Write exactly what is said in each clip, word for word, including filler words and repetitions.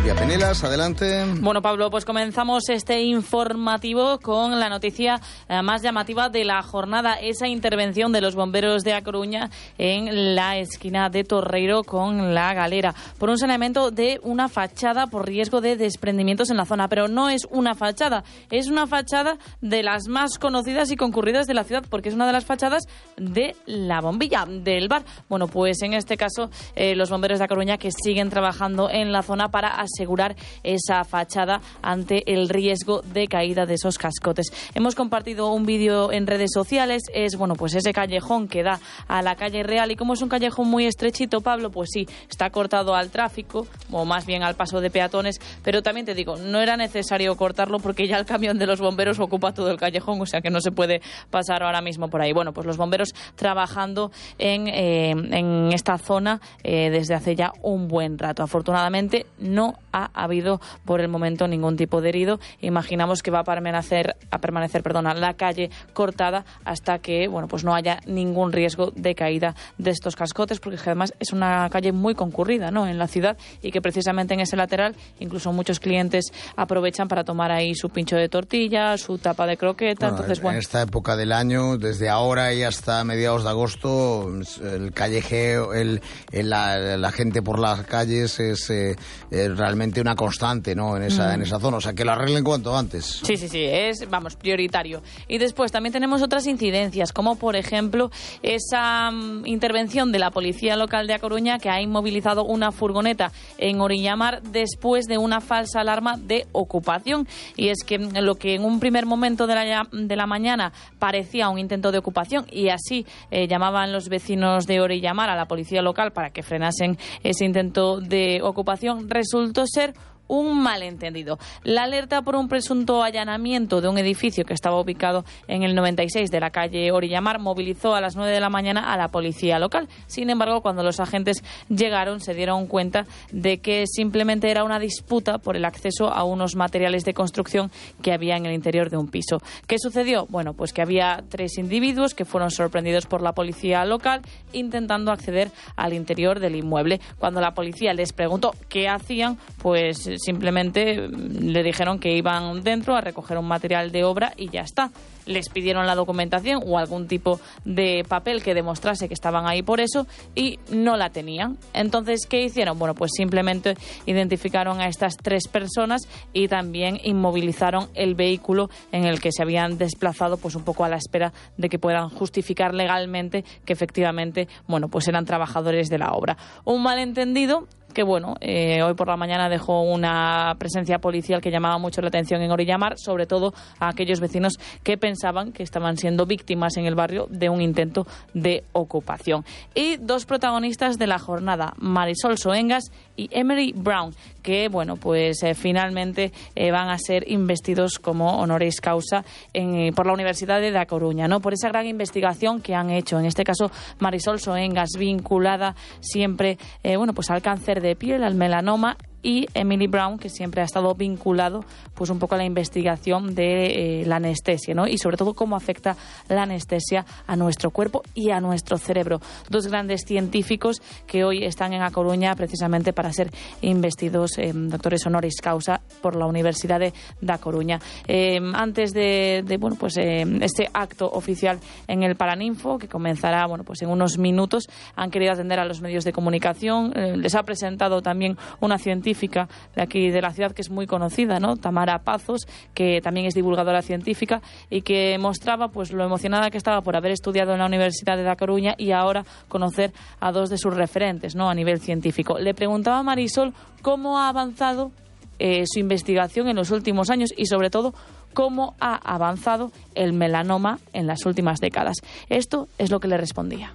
Silvia Penelas, adelante. Bueno, Pablo, pues comenzamos este informativo con la noticia eh, más llamativa de la jornada, esa intervención de los bomberos de A Coruña en la esquina de Torreiro con La Galera, por un saneamiento de una fachada por riesgo de desprendimientos en la zona. Pero no es una fachada, es una fachada de las más conocidas y concurridas de la ciudad, porque es una de las fachadas de La Bombilla, del bar. Bueno, pues en este caso, eh, los bomberos de A Coruña, que siguen trabajando en la zona para asegurar esa fachada ante el riesgo de caída de esos cascotes. Hemos compartido un vídeo en redes sociales, es bueno pues ese callejón que da a la calle Real, y como es un callejón muy estrechito, Pablo, pues sí, está cortado al tráfico, o más bien al paso de peatones, pero también te digo, no era necesario cortarlo porque ya el camión de los bomberos ocupa todo el callejón, o sea que no se puede pasar ahora mismo por ahí. Bueno, pues los bomberos trabajando en, eh, en esta zona eh, desde hace ya un buen rato. Afortunadamente no ha habido por el momento ningún tipo de herido. Imaginamos que va a permanecer, a permanecer perdona, la calle cortada hasta que bueno pues no haya ningún riesgo de caída de estos cascotes, porque además es una calle muy concurrida, ¿no?, en la ciudad, y que precisamente en ese lateral incluso muchos clientes aprovechan para tomar ahí su pincho de tortilla, su tapa de croqueta. Bueno, Entonces, en bueno, esta época del año, desde ahora y hasta mediados de agosto, el callejeo, el, el la, la gente por las calles es eh, eh, realmente una constante, ¿no?, en esa, mm. en esa zona. O sea, que lo arreglen cuanto antes. Sí, sí, sí, es, vamos, prioritario. Y después también tenemos otras incidencias, como por ejemplo esa um, intervención de la policía local de A Coruña, que ha inmovilizado una furgoneta en Orillamar después de una falsa alarma de ocupación. Y es que lo que en un primer momento de la, de la mañana parecía un intento de ocupación, y así eh, llamaban los vecinos de Orillamar a la policía local para que frenasen ese intento de ocupación, resultó ser un malentendido. La alerta por un presunto allanamiento de un edificio que estaba ubicado en el noventa y seis de la calle Orillamar movilizó a las nueve de la mañana a la policía local. Sin embargo, cuando los agentes llegaron, se dieron cuenta de que simplemente era una disputa por el acceso a unos materiales de construcción que había en el interior de un piso. ¿Qué sucedió? Bueno, pues que había tres individuos que fueron sorprendidos por la policía local intentando acceder al interior del inmueble. Cuando la policía les preguntó qué hacían, pues simplemente le dijeron que iban dentro a recoger un material de obra y ya está. Les pidieron la documentación o algún tipo de papel que demostrase que estaban ahí por eso, y no la tenían. Entonces, ¿qué hicieron? Bueno, pues simplemente identificaron a estas tres personas y también inmovilizaron el vehículo en el que se habían desplazado, pues un poco a la espera de que puedan justificar legalmente que efectivamente, bueno, pues eran trabajadores de la obra. Un malentendido que, bueno, eh, hoy por la mañana dejó una presencia policial que llamaba mucho la atención en Orillamar, sobre todo a aquellos vecinos que pensaban que estaban siendo víctimas en el barrio de un intento de ocupación. Y dos protagonistas de la jornada, Marisol Soengas y Emily Brown, que, bueno, pues eh, finalmente eh, van a ser investidos como honoris causa en, eh, por la Universidad de A Coruña, ¿no?, por esa gran investigación que han hecho. En este caso, Marisol Soengas, vinculada siempre, eh, bueno, pues al cáncer de de piel, al melanoma, y Emily Brown, que siempre ha estado vinculado pues un poco a la investigación de eh, la anestesia, ¿no?, y sobre todo cómo afecta la anestesia a nuestro cuerpo y a nuestro cerebro. Dos grandes científicos que hoy están en A Coruña precisamente para ser investidos eh, doctores honoris causa por la Universidad de A Coruña. Eh, antes de, de bueno pues eh, este acto oficial en el Paraninfo, que comenzará bueno pues en unos minutos, han querido atender a los medios de comunicación. Eh, les ha presentado también una científica de aquí de la ciudad que es muy conocida, ¿no?, Tamara Pazos, que también es divulgadora científica y que mostraba pues lo emocionada que estaba por haber estudiado en la Universidad de A Coruña y ahora conocer a dos de sus referentes, ¿no?, a nivel científico. Le preguntaba a Marisol cómo ha avanzado eh, su investigación en los últimos años y sobre todo cómo ha avanzado el melanoma en las últimas décadas. Esto es lo que le respondía.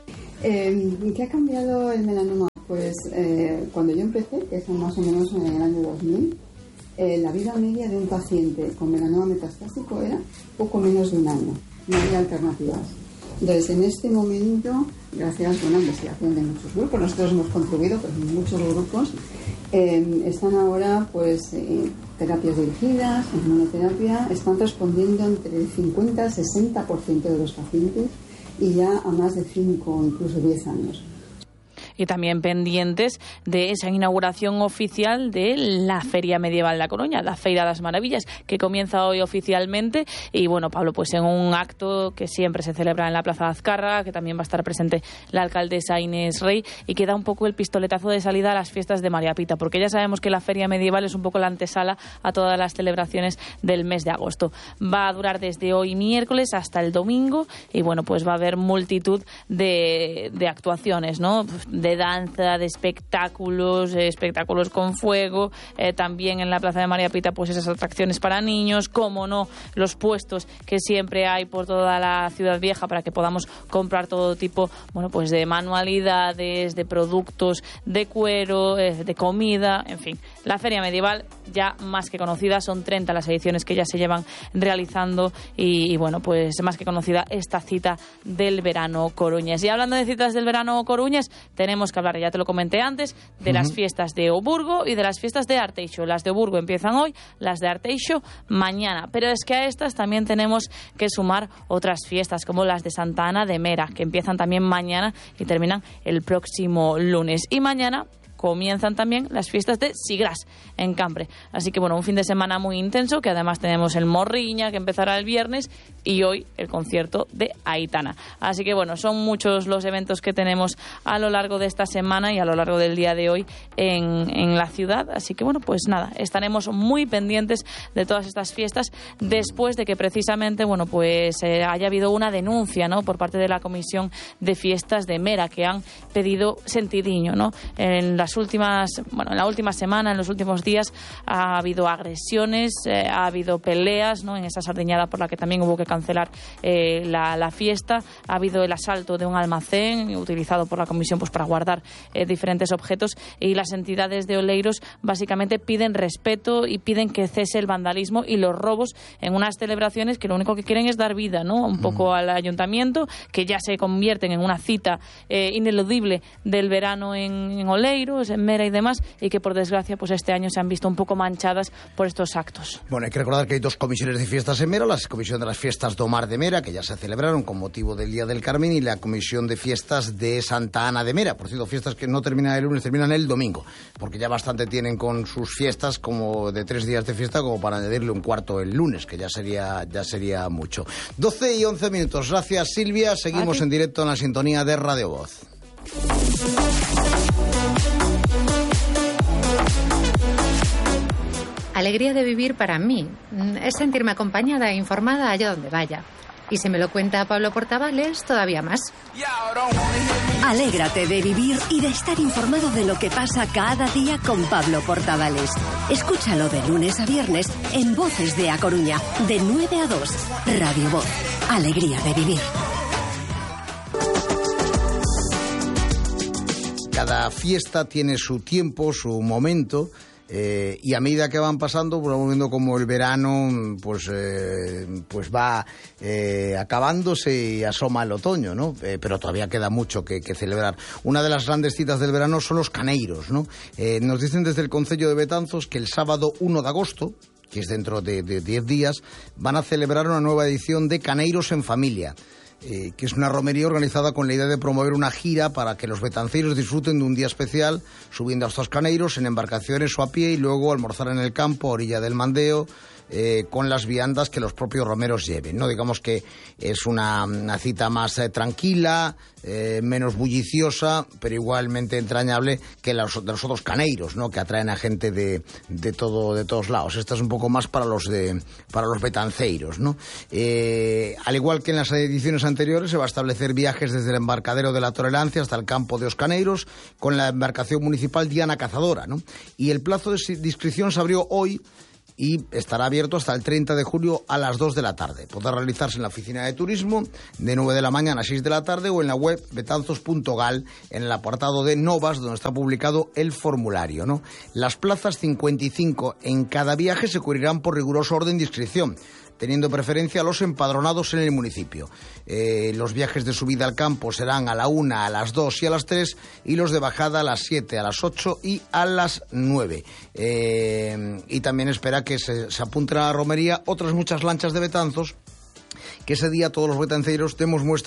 Eh, ¿Qué ha cambiado el melanoma? Pues eh, cuando yo empecé, que es más o menos en el año dos mil, eh, la vida media de un paciente con melanoma metastásico era poco menos de un año. No había alternativas. Entonces, en este momento, gracias a una investigación de muchos grupos, nosotros hemos contribuido, pero muchos grupos, eh, están ahora, pues, eh, terapias dirigidas, inmunoterapia, están respondiendo entre el cincuenta y sesenta por ciento de los pacientes y ya a más de cinco o incluso diez años. y también pendientes de esa inauguración oficial de la Feria Medieval da Coruña, la Feira das Maravillas, que comienza hoy oficialmente. Y bueno, Pablo, pues en un acto que siempre se celebra en la Plaza de Azcárraga, que también va a estar presente la alcaldesa Inés Rey, y que da un poco el pistoletazo de salida a las fiestas de María Pita, porque ya sabemos que la Feria Medieval es un poco la antesala a todas las celebraciones del mes de agosto. Va a durar desde hoy miércoles hasta el domingo, y bueno, pues va a haber multitud de, de actuaciones, ¿no? De danza, de espectáculos, eh, espectáculos con fuego, eh, también en la Plaza de María Pita pues esas atracciones para niños, como no, los puestos que siempre hay por toda la ciudad vieja para que podamos comprar todo tipo, bueno, pues de manualidades, de productos de cuero, eh, de comida, en fin. La Feria Medieval ya más que conocida, son treinta las ediciones que ya se llevan realizando y, y bueno, pues más que conocida esta cita del verano coruñés. Y hablando de citas del verano coruñés, tenemos que hablar, ya te lo comenté antes, de uh-huh. las fiestas de Oburgo y de las fiestas de Arteixo. Las de Oburgo empiezan hoy, las de Arteixo mañana. Pero es que a estas también tenemos que sumar otras fiestas, como las de Santa Ana de Mera, que empiezan también mañana y terminan el próximo lunes. Y mañana comienzan también las fiestas de Sigras en Cambre. Así que bueno, un fin de semana muy intenso, que además tenemos el Morriña, que empezará el viernes, y hoy el concierto de Aitana. Así que bueno, son muchos los eventos que tenemos a lo largo de esta semana y a lo largo del día de hoy en, en la ciudad. Así que bueno, pues nada, estaremos muy pendientes de todas estas fiestas después de que precisamente, bueno, pues eh, haya habido una denuncia, ¿no?, por parte de la Comisión de Fiestas de Mera, que han pedido sentidiño, ¿no? En las últimas, bueno, en la última semana, en los últimos días, ha habido agresiones, eh, ha habido peleas, ¿no?, en esa sardiñada por la que también hubo que cancelar eh, la, la fiesta. Ha habido el asalto de un almacén utilizado por la comisión pues para guardar eh, diferentes objetos, y las entidades de Oleiros básicamente piden respeto y piden que cese el vandalismo y los robos en unas celebraciones que lo único que quieren es dar vida, ¿no?, un poco mm. al ayuntamiento, que ya se convierten en una cita eh, ineludible del verano en, en Oleiros, en Mera y demás, y que por desgracia pues este año se han visto un poco manchadas por estos actos. Bueno, hay que recordar que hay dos comisiones de fiestas en Mera: la comisión de las fiestas do Mar de Mera, que ya se celebraron con motivo del Día del Carmen, y la comisión de fiestas de Santa Ana de Mera. Por cierto, fiestas que no terminan el lunes, terminan el domingo, porque ya bastante tienen con sus fiestas, como de tres días de fiesta, como para añadirle un cuarto el lunes, que ya sería, ya sería mucho. doce y once minutos. Gracias, Silvia. Seguimos en directo en la sintonía de Radio Voz. Alegría de vivir para mí es sentirme acompañada e informada allá donde vaya. Y si me lo cuenta Pablo Portavales, todavía más. Alégrate de vivir y de estar informado de lo que pasa cada día con Pablo Portavales. Escúchalo de lunes a viernes en Voces de A Coruña, de nueve a dos. Radio Voz. Alegría de vivir. Cada fiesta tiene su tiempo, su momento. Eh, y a medida que van pasando, pues vamos viendo como el verano pues, eh, pues va eh, acabándose y asoma el otoño, ¿no? Eh, pero todavía queda mucho que, que celebrar. Una de las grandes citas del verano son los caneiros, ¿no? Eh, nos dicen desde el Concello de Betanzos que el sábado uno de agosto, que es dentro de diez días, van a celebrar una nueva edición de Caneiros en Familia. Eh, que es una romería organizada con la idea de promover una gira para que los betanceiros disfruten de un día especial, subiendo a estos caneiros en embarcaciones o a pie, y luego almorzar en el campo, a orilla del Mandeo, eh, con las viandas que los propios romeros lleven, ¿no? Digamos que es una, una cita más eh, tranquila, eh, menos bulliciosa, pero igualmente entrañable que los, de los otros caneiros, ¿no?, que atraen a gente de, de todo de todos lados. Esta es un poco más para los de para los betanceiros, ¿no? Eh, al igual que en las ediciones anteriores, se va a establecer viajes desde el embarcadero de la Tolerancia hasta el campo de Os Caneiros con la embarcación municipal Diana Cazadora, ¿no? Y el plazo de inscripción se abrió hoy y estará abierto hasta el treinta de julio a las dos de la tarde. Podrá realizarse en la oficina de turismo de nueve de la mañana a seis de la tarde, o en la web betanzos punto gal, en el apartado de Novas, donde está publicado el formulario, ¿no? Las plazas, cincuenta y cinco en cada viaje, se cubrirán por riguroso orden de inscripción, teniendo preferencia a los empadronados en el municipio. Eh, los viajes de subida al campo serán a la una, a las dos y a las tres, y los de bajada a las siete, a las ocho y a las nueve. Eh, y también espera que se, se apunten a la romería otras muchas lanchas de Betanzos, que ese día todos los betanceiros demos muestras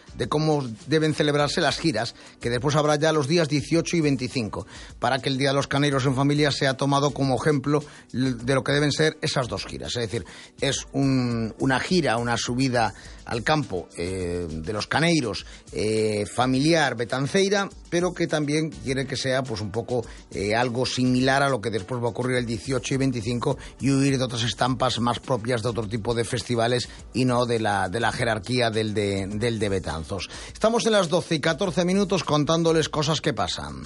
de cómo deben celebrarse las giras, que después habrá ya los días dieciocho y veinticinco, para que el Día de los Caneiros en Familia sea tomado como ejemplo de lo que deben ser esas dos giras. Es decir, es un, una gira, una subida al campo eh, de los Caneiros, eh, familiar, betanceira, pero que también quiere que sea pues un poco eh, algo similar a lo que después va a ocurrir el dieciocho y veinticinco y huir de otras estampas más propias de otro tipo de festivales y no de la, de la jerarquía del de, del de Betanzos. Estamos en las doce y catorce minutos contándoles cosas que pasan.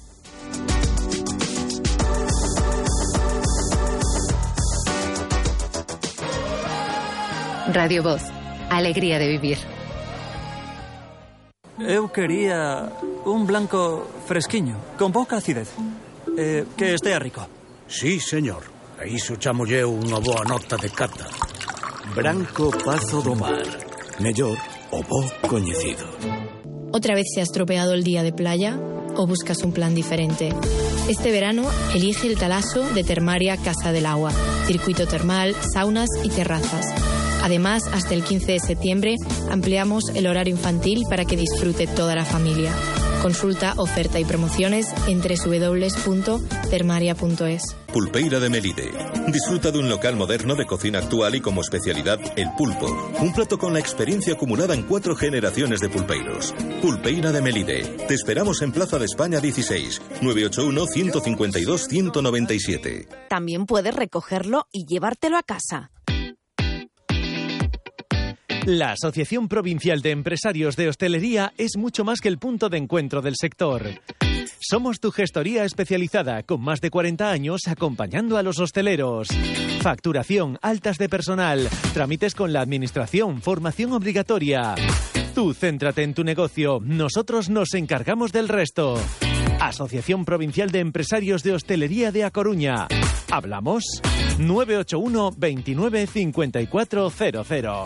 Radio Voz, alegría de vivir. Eu quería un blanco fresquiño, con pouca acidez, eh, que estea rico. Sí, señor. A iso chamolle unha boa nota de cata. Branco Pazo do Mar. Mellor o bo coñecido. ¿Otra vez se ha estropeado el día de playa o buscas un plan diferente? Este verano elige el Talaso de Termaria Casa del Agua. Circuito termal, saunas y terrazas. Además, hasta el quince de septiembre ampliamos el horario infantil para que disfrute toda la familia. Consulta oferta y promociones en doble u doble u doble u punto termaria punto es. Pulpeira de Melide. Disfruta de un local moderno de cocina actual y como especialidad el pulpo. Un plato con la experiencia acumulada en cuatro generaciones de pulpeiros. Pulpeira de Melide. Te esperamos en Plaza de España dieciséis, nueve ocho uno, uno cinco dos, uno nueve siete. También puedes recogerlo y llevártelo a casa. La Asociación Provincial de Empresarios de Hostelería es mucho más que el punto de encuentro del sector. Somos tu gestoría especializada, con más de cuarenta años acompañando a los hosteleros. Facturación, altas de personal, trámites con la administración, formación obligatoria. Tú céntrate en tu negocio, nosotros nos encargamos del resto. Asociación Provincial de Empresarios de Hostelería de A Coruña. ¿Hablamos? nueve ocho uno, veintinueve, cincuenta y cuatro cero cero.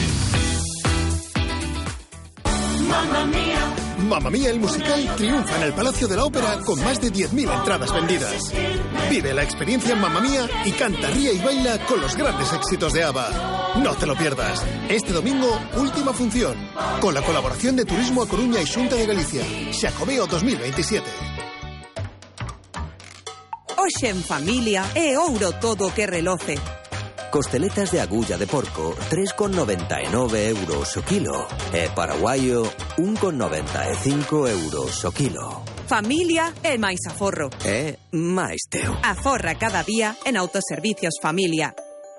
Mamma Mía. Mamma Mía, el musical, triunfa en el Palacio de la Ópera con más de diez mil entradas vendidas. Vive la experiencia en Mamma Mía y canta, ríe y baila con los grandes éxitos de ABBA. No te lo pierdas. Este domingo, última función, con la colaboración de Turismo A Coruña y Xunta de Galicia. Xacobeo dos mil veintisiete. Hoxe en familia é ouro todo o que reloce. Costeletas de agulla de porco, tres con noventa e nove euros o kilo. E paraguaio, un con noventa e cinco euros o kilo. Familia é máis aforro. É máis teu. Aforra cada día en Autoservicios Familia.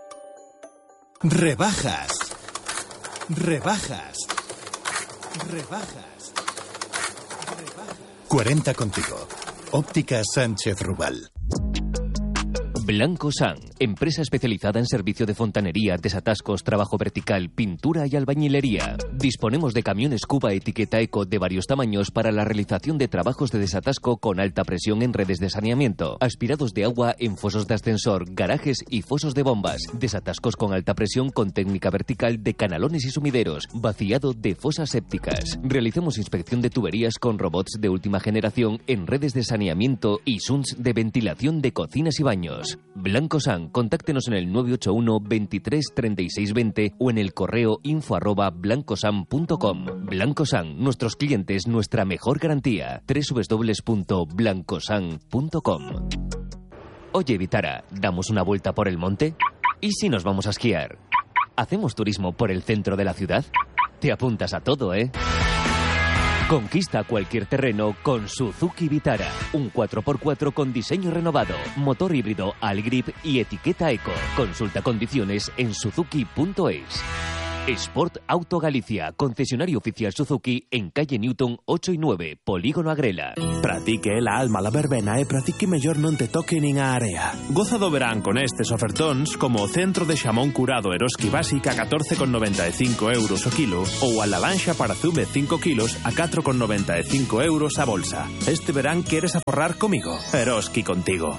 Rebajas. Rebajas. Rebajas. Rebajas. cuarenta contigo. Óptica Sánchez Rubal. Blanco San, empresa especializada en servicio de fontanería, desatascos, trabajo vertical, pintura y albañilería. Disponemos de camiones Cuba etiqueta eco de varios tamaños para la realización de trabajos de desatasco con alta presión en redes de saneamiento, aspirados de agua en fosos de ascensor, garajes y fosos de bombas, desatascos con alta presión con técnica vertical de canalones y sumideros, vaciado de fosas sépticas. Realizamos inspección de tuberías con robots de última generación en redes de saneamiento y sunts de ventilación de cocinas y baños. Blanco San, contáctenos en el nueve ocho uno, veintitrés, treinta y seis veinte o en el correo info arroba blancosan punto com. Blanco San, nuestros clientes, nuestra mejor garantía. doble u doble u doble u punto blancosan punto com. Oye, Vitara, ¿damos una vuelta por el monte? ¿Y si nos vamos a esquiar? ¿Hacemos turismo por el centro de la ciudad? Te apuntas a todo, ¿eh? Conquista cualquier terreno con Suzuki Vitara. Un cuatro por cuatro con diseño renovado, motor híbrido Algrip y etiqueta eco. Consulta condiciones en suzuki punto es. Sport Auto Galicia, concesionario oficial Suzuki en calle Newton ocho y nueve, Polígono Agrela. Pratique la alma la verbena e pratique mellor non te toque nin a area. Goza do verán con estes ofertóns como o centro de xamón curado Eroski Básica a catorce con noventa e cinco euros o kilo ou a lavanxa para zume cinco kilos a catro con noventa e cinco euros a bolsa. Este verán queres aforrar comigo. Eroski contigo.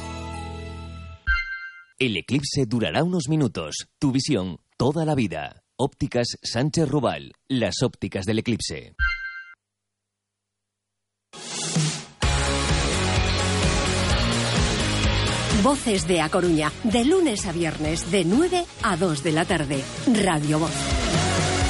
El eclipse durará unos minutos. Tu visión toda la vida. Ópticas Sánchez Rubal, las ópticas del eclipse. Voces de A Coruña, de lunes a viernes, de nueve a dos de la tarde. Radio Voz.